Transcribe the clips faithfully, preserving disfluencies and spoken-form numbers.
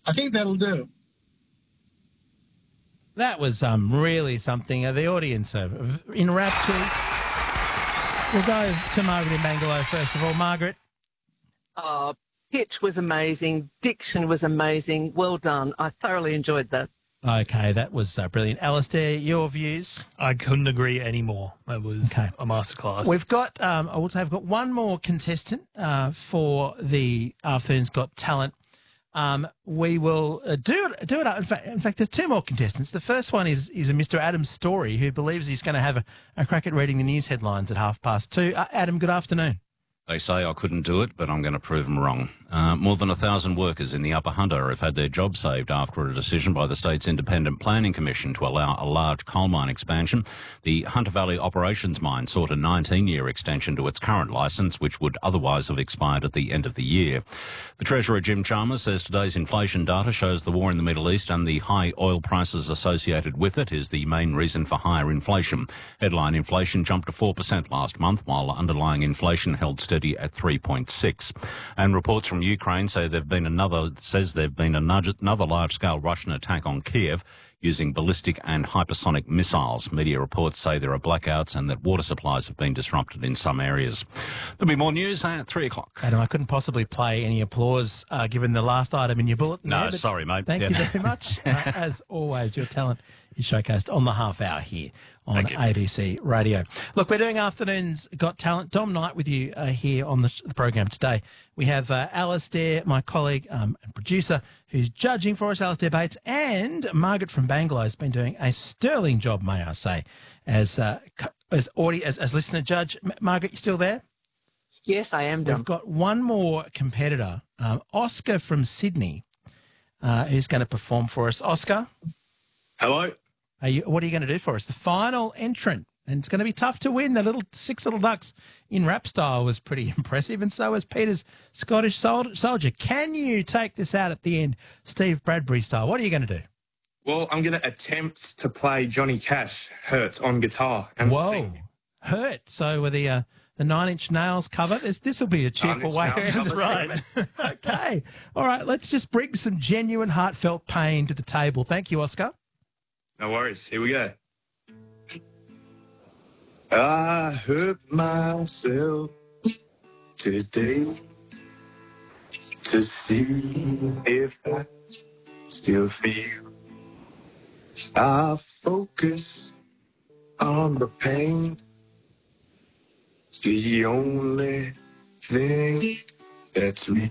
I think that'll do. That was um, really something. Uh, the audience are in raptures. We'll go to Margaret in Bangalore first of all. Margaret. Oh, pitch was amazing. Diction was amazing. Well done. I thoroughly enjoyed that. Okay, that was uh, brilliant. Alistair, your views? I couldn't agree anymore. That was okay. A masterclass. We've got, um, I will say, I've got one more contestant uh, for the Afternoon's Got Talent. Um, we will uh, do it. Do it. In fact, in fact, there's two more contestants. The first one is is a Mister Adam Story, who believes he's going to have a, a crack at reading the news headlines at half past two. Uh, Adam, good afternoon. They say I couldn't do it, but I'm going to prove them wrong. Uh, more than a thousand workers in the Upper Hunter have had their jobs saved after a decision by the state's Independent Planning Commission to allow a large coal mine expansion. The Hunter Valley Operations Mine sought a nineteen-year extension to its current licence, which would otherwise have expired at the end of the year. The Treasurer, Jim Chalmers, says today's inflation data shows the war in the Middle East and the high oil prices associated with it is the main reason for higher inflation. Headline inflation jumped to four percent last month, while underlying inflation held steady at three point six. And reports from Ukraine say there've been another says there've been another large-scale Russian attack on Kiev using ballistic and hypersonic missiles. Media reports say there are blackouts and that water supplies have been disrupted in some areas. There'll be more news at three o'clock. Adam, I couldn't possibly play any applause uh, given the last item in your bulletin. No, there, sorry, mate. Thank yeah. you very much. uh, as always, your talent is showcased on the half hour here on A B C Radio. Look, we're doing Afternoons Got Talent. Dom Knight with you uh, here on the, the program today. We have uh, Alistair, my colleague um, and producer, who's judging for us, Alistair Bates, and Margaret from Bangalore has been doing a sterling job, may I say, as uh, as, audio, as as listener judge. M- Margaret, you still there? Yes, I am, Dom. We've got one more competitor, um, Oscar from Sydney, uh, who's going to perform for us. Oscar? Hello. Are you, what are you going to do for us? The final entrant, and it's going to be tough to win. The little six little ducks in rap style was pretty impressive, and so was Peter's Scottish Soldier. Can you take this out at the end, Steve Bradbury style? What are you going to do? Well, I'm going to attempt to play Johnny Cash, Hurt, on guitar and Whoa, sing. Hurt. So with the uh, the Nine Inch Nails cover, this will be a cheerful way. That's right. Okay. All right, let's just bring some genuine, heartfelt pain to the table. Thank you, Oscar. No worries. Here we go. I hurt myself today to see if I still feel. I focus on the pain, the only thing that's real.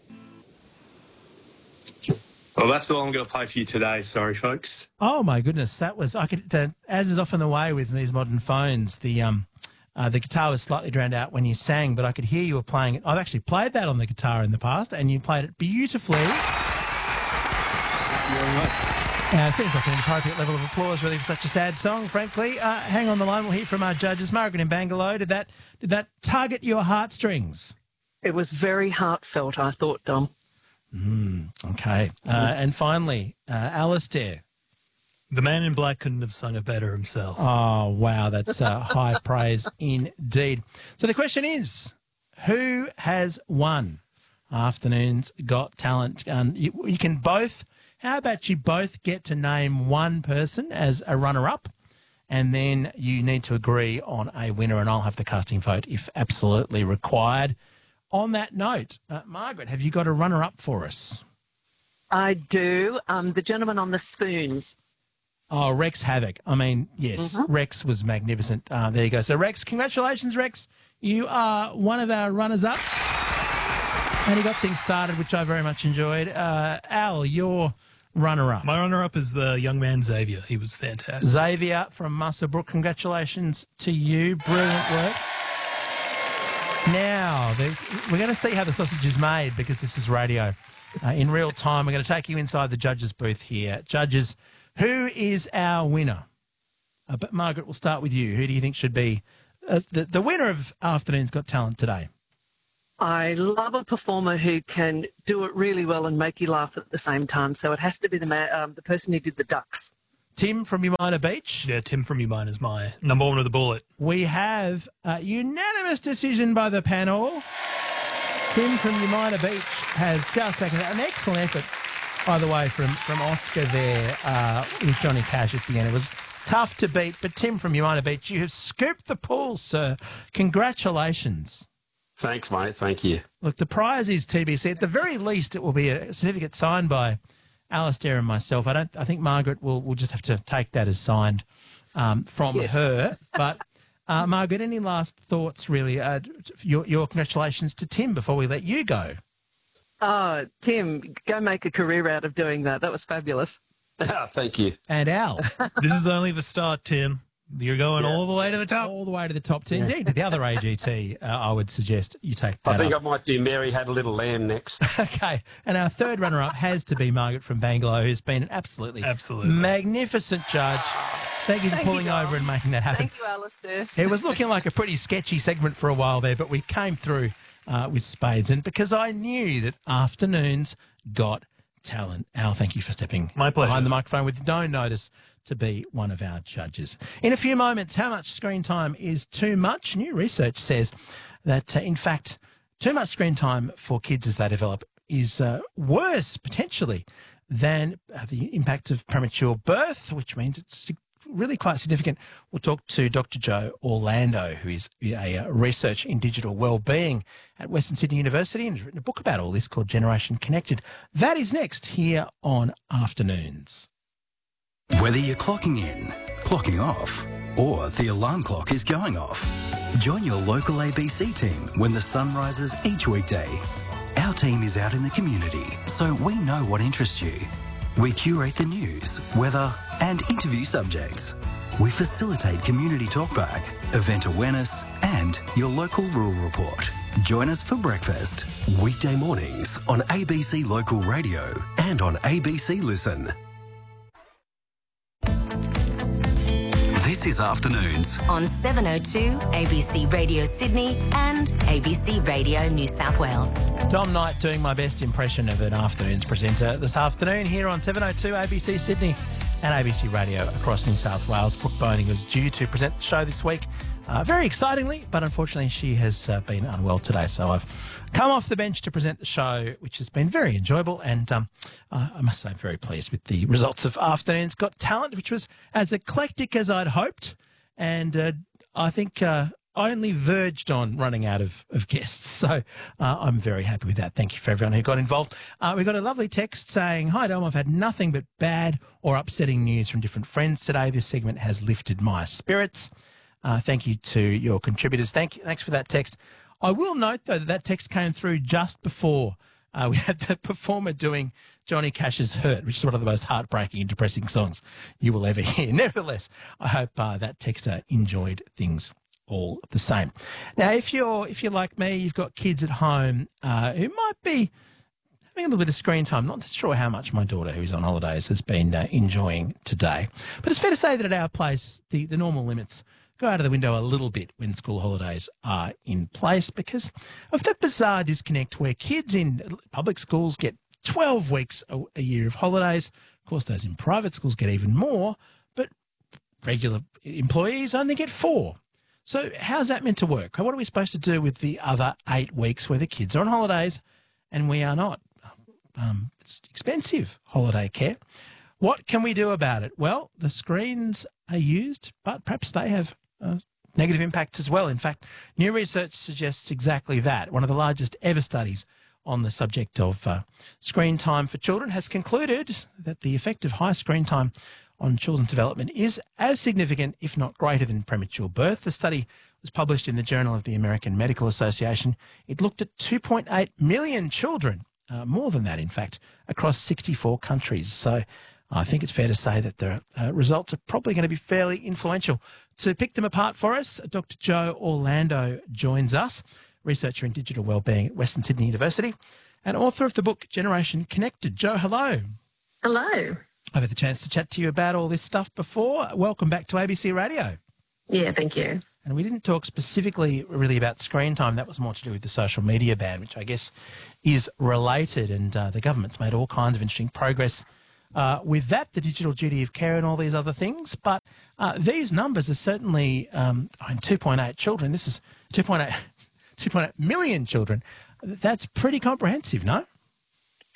Well, that's all I'm going to play for you today. Sorry, folks. Oh my goodness, that was I could. The, as is often the way with these modern phones, the um, uh, the guitar was slightly drowned out when you sang, but I could hear you were playing it. I've actually played that on the guitar in the past, and you played it beautifully. Thank you very much. Uh, it seems like an appropriate level of applause, really, for such a sad song. Frankly, uh, hang on the line. We'll hear from our judges. Margaret in Bangalore, did that did that target your heartstrings? It was very heartfelt, I thought, Dom. Mm, okay. Uh, and finally, uh, Alistair. The man in black couldn't have sung it better himself. Oh, wow. That's uh, high praise indeed. So the question is, who has won Afternoon's Got Talent? Um, you, you can both, how about you both get to name one person as a runner-up, and then you need to agree on a winner, and I'll have the casting vote if absolutely required. On that note, uh, Margaret, have you got a runner-up for us? I do. Um, the gentleman on the spoons. Oh, Rex Havoc. I mean, yes, mm-hmm. Rex was magnificent. Uh, there you go. So, Rex, congratulations, Rex. You are one of our runners-up. And he got things started, which I very much enjoyed. Uh, Al, your runner-up. My runner-up is the young man Xavier. He was fantastic. Xavier from Muswellbrook, congratulations to you. Brilliant work. Now, we're going to see how the sausage is made because this is radio. Uh, in real time, we're going to take you inside the judges' booth here. Judges, who is our winner? Uh, but Margaret, we'll start with you. Who do you think should be uh, the, the winner of Afternoon's Got Talent today? I love a performer who can do it really well and make you laugh at the same time. So it has to be the man, um, the person who did the ducks. Tim from Umina Beach. Yeah, Tim from Umina is my number one with the bullet. We have a unanimous decision by the panel. Tim from Umina Beach has just taken an excellent effort by the way, from, from Oscar there uh, with Johnny Cash at the end. It was tough to beat, but Tim from Umina Beach, you have scooped the pool, sir. Congratulations. Thanks, mate. Thank you. Look, the prize is T B C. At the very least, it will be a certificate signed by Alistair and myself. I don't. I think Margaret will will just have to take that as signed um, from Yes. her. But uh, Margaret, any last thoughts? Really, uh, your your congratulations to Tim before we let you go. Oh, Tim, go make a career out of doing that. That was fabulous. Thank you. And Al, This is only the start, Tim. You're going Yeah. all the way to the top. all the way to the top ten. Indeed, to the other A G T, uh, I would suggest you take that I think up. I might do Mary Had a Little Lamb next. Okay, and our third runner-up has to be Margaret from Bangalow, who's been an absolutely, Absolutely. magnificent judge. Thank you for Thank you, pulling Dom. over and making that happen. Thank you, Alistair. It was looking like a pretty sketchy segment for a while there, but we came through uh, with spades. And because I knew that afternoons got talent. Al, thank you for stepping My pleasure. behind the microphone with no notice to be one of our judges. In a few moments, how much screen time is too much? New research says that, uh, in fact, too much screen time for kids as they develop is uh, worse, potentially, than uh, the impact of premature birth, which means it's sig- really quite significant. We'll talk to Doctor Joe Orlando, who is a uh, researcher in digital wellbeing at Western Sydney University and has written a book about all this called Generation Connected. That is next here on Afternoons. Whether you're clocking in, clocking off, or the alarm clock is going off, join your local A B C team when the sun rises each weekday. Our team is out in the community, so we know what interests you. We curate the news, weather, and interview subjects. We facilitate community talkback, event awareness, and your local rural report. Join us for breakfast, weekday mornings on A B C Local Radio and on A B C Listen. This is Afternoons. On seven oh two A B C Radio Sydney and A B C Radio New South Wales. Dom Knight doing my best impression of an Afternoons presenter this afternoon here on seven oh two A B C Sydney and A B C Radio across New South Wales. Brooke Boning was due to present the show this week, uh, very excitingly, but unfortunately she has uh, been unwell today. So I've come off the bench to present the show, which has been very enjoyable. And um, uh, I must say I'm very pleased with the results of Afternoons Got Talent, which was as eclectic as I'd hoped. And uh, I think uh, I only verged on running out of, of guests. So uh, I'm very happy with that. Thank you for everyone who got involved. Uh, we got a lovely text saying, "Hi, Dom, I've had nothing but bad or upsetting news from different friends today. This segment has lifted my spirits." Uh, thank you to your contributors. Thank you. Thanks for that text. I will note, though, that that text came through just before uh, we had the performer doing Johnny Cash's Hurt, which is one of the most heartbreaking and depressing songs you will ever hear. Nevertheless, I hope uh, that texter enjoyed things all the same. Now, if you're if you're like me, you've got kids at home uh, who might be having a little bit of screen time. Not sure how much my daughter, who's on holidays, has been uh, enjoying today. But it's fair to say that at our place, the, the normal limits go out of the window a little bit when school holidays are in place because of that bizarre disconnect where kids in public schools get twelve weeks a, a year of holidays. Of course, those in private schools get even more, but regular employees only get four. So how's that meant to work? What are we supposed to do with the other eight weeks where the kids are on holidays and we are not? Um, it's expensive holiday care. What can we do about it? Well, the screens are used, but perhaps they have uh, negative impacts as well. In fact, new research suggests exactly that. One of the largest ever studies on the subject of uh, screen time for children has concluded that the effect of high screen time on children's development is as significant, if not greater, than premature birth. The study was published in the Journal of the American Medical Association. It looked at two point eight million children, uh, more than that, in fact, across sixty-four countries. So I think it's fair to say that the uh, results are probably going to be fairly influential. To pick them apart for us, Doctor Joe Orlando joins us, researcher in digital wellbeing at Western Sydney University and author of the book Generation Connected. Joe, hello. Hello. I've had the chance to chat to you about all this stuff before. Welcome back to A B C Radio. Yeah, thank you. And we didn't talk specifically really about screen time. That was more to do with the social media ban, which I guess is related. And uh, the government's made all kinds of interesting progress uh, with that, the digital duty of care and all these other things. But uh, these numbers are certainly, um, I mean, two point eight children. This is two point eight, two point eight million children. That's pretty comprehensive, no?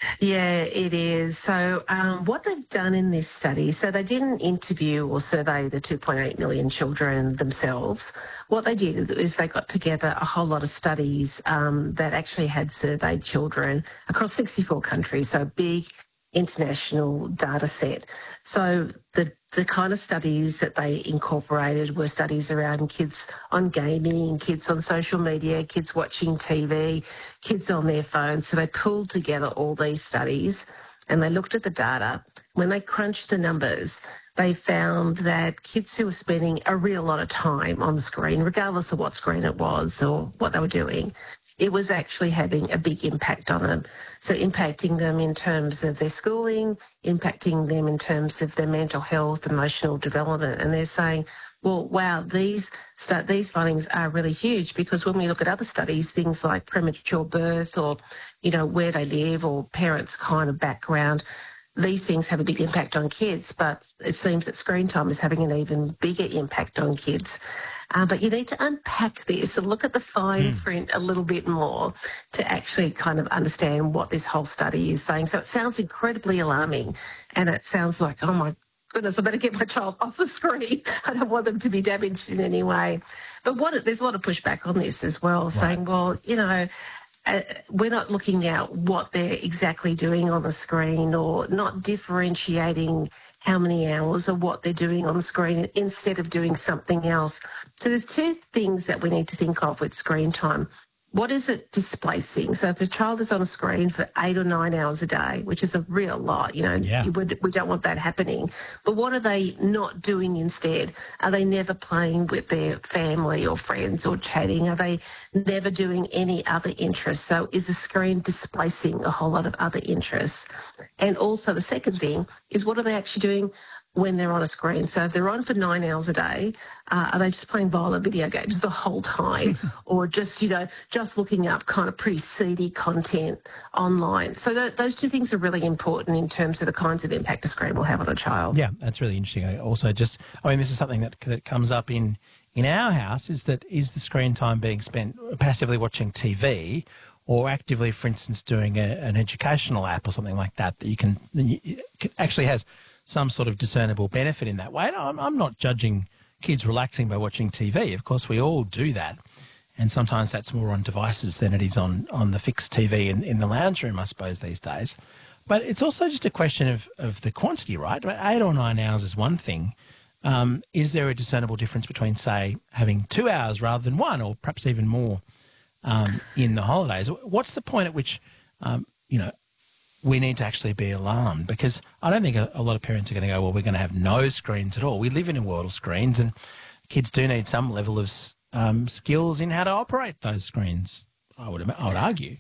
Yeah, it is. So um, what they've done in this study, so they didn't interview or survey the two point eight million children themselves. What they did is they got together a whole lot of studies um, that actually had surveyed children across sixty-four countries, so big international data set. So the the kind of studies that they incorporated were studies around kids on gaming, kids on social media, kids watching T V, kids on their phones. So they pulled together all these studies and they looked at the data. When they crunched the numbers, they found that kids who were spending a real lot of time on the screen, regardless of what screen it was or what they were doing, it was actually having a big impact on them. So impacting them in terms of their schooling, impacting them in terms of their mental health, emotional development. And they're saying, well, wow, these st- these findings are really huge, because when we look at other studies, things like premature birth or, you know, where they live or parents' kind of background, these things have a big impact on kids, but it seems that screen time is having an even bigger impact on kids. Uh, but you need to unpack this and look at the fine mm. print a little bit more to actually kind of understand what this whole study is saying. So it sounds incredibly alarming, and it sounds like, oh my goodness, I better get my child off the screen. I don't want them to be damaged in any way. But what there's a lot of pushback on this as well, right. saying, well, you know, Uh, we're not looking at what they're exactly doing on the screen, or not differentiating how many hours or what they're doing on the screen instead of doing something else. So there's two things that we need to think of with screen time. What is it displacing? So if a child is on a screen for eight or nine hours a day, which is a real lot, you know, yeah. we, we don't want that happening. But what are they not doing instead? Are they never playing with their family or friends or chatting? Are they never doing any other interests? So is the screen displacing a whole lot of other interests? And also the second thing is, what are they actually doing when they're on a screen? So if they're on for nine hours a day, uh, are they just playing violent video games the whole time, or just, you know, just looking up kind of pretty seedy content online? So th- those two things are really important in terms of the kinds of impact a screen will have on a child. Yeah, that's really interesting. I also just, I mean, this is something that that comes up in, in our house, is that is the screen time being spent passively watching T V, or actively, for instance, doing a, an educational app or something like that, that you can, it actually has some sort of discernible benefit in that way. And I'm, I'm not judging kids relaxing by watching T V. Of course, we all do that. And sometimes that's more on devices than it is on, on the fixed T V in, in the lounge room, I suppose, these days. But it's also just a question of, of the quantity, right? I mean, eight or nine hours is one thing. Um, is there a discernible difference between, say, having two hours rather than one, or perhaps even more um, in the holidays? What's the point at which, um, you know, we need to actually be alarmed? Because I don't think a, a lot of parents are going to go, well, we're going to have no screens at all. We live in a world of screens, and kids do need some level of um, skills in how to operate those screens, I would, I would argue.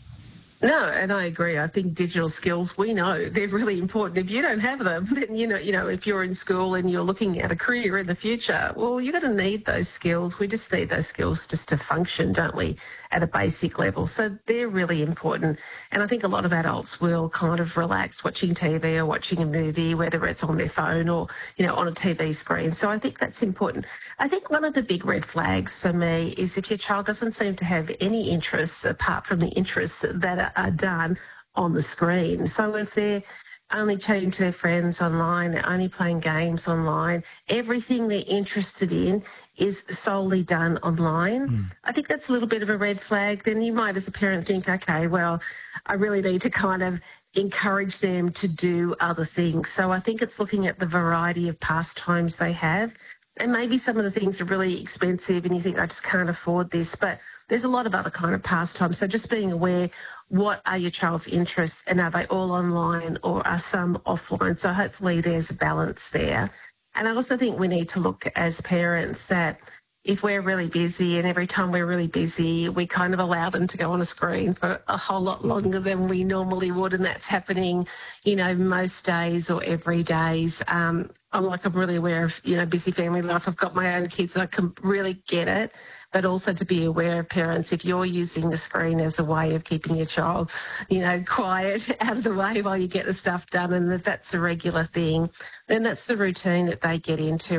No, and I agree. I think digital skills, we know they're really important. If you don't have them, then, you know, you know, if you're in school and you're looking at a career in the future, well, you're going to need those skills. We just need those skills just to function, don't we, at a basic level. So they're really important. And I think a lot of adults will kind of relax watching T V or watching a movie, whether it's on their phone or, you know, on a T V screen. So I think that's important. I think one of the big red flags for me is if your child doesn't seem to have any interests apart from the interests that are are done on the screen. So if they're only chatting to their friends online, they're only playing games online, everything they're interested in is solely done online, mm. I think that's a little bit of a red flag. Then you might, as a parent, think, okay, well, I really need to kind of encourage them to do other things. So I think it's looking at the variety of pastimes they have. And maybe some of the things are really expensive and you think, I just can't afford this. But there's a lot of other kind of pastimes. So just being aware, what are your child's interests, and are they all online or are some offline? So hopefully there's a balance there. And I also think we need to look as parents that if we're really busy, and every time we're really busy, we kind of allow them to go on a screen for a whole lot longer than we normally would, and that's happening, you know, most days or every days. Um, I'm like, I'm really aware of, you know, busy family life. I've got my own kids, so I can really get it. But also to be aware of parents, if you're using the screen as a way of keeping your child, you know, quiet, out of the way while you get the stuff done, and that that's a regular thing, then that's the routine that they get into.